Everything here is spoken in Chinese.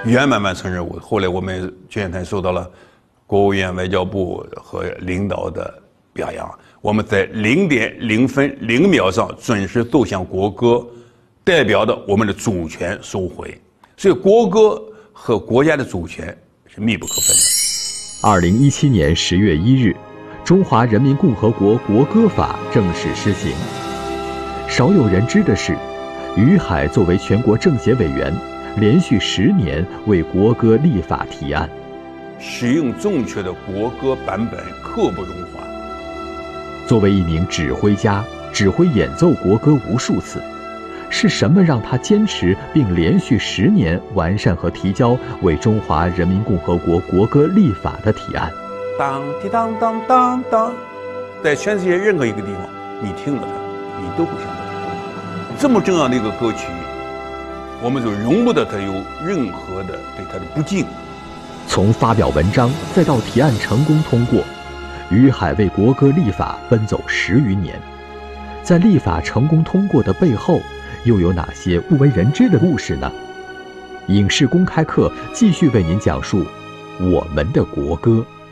圆满完成任务。后来我们全团受到了国务院、外交部和领导的表扬，我们在0.0分0秒上准时奏响国歌，代表的我们的主权收回。所以国歌和国家的主权是密不可分的。 2017年10月1日，中华人民共和国国歌法正式施行。少有人知的是，于海作为全国政协委员，连续10年为国歌立法提案。 使用正确的国歌版本刻不容缓。 作为一名指挥家，指挥演奏国歌无数次，是什么让他坚持并连续10年完善和提交为中华人民共和国国歌立法的提案？ 当滴当当当当，在全世界任何一个地方，你听了它，你都会想到它。这么重要的一个歌曲，我们就容不得它有任何的对它的不敬。 从发表文章再到提案成功通过，于海为国歌立法奔走10余年。在立法成功通过的背后，又有哪些不为人知的故事呢？影视公开课继续为您讲述我们的国歌。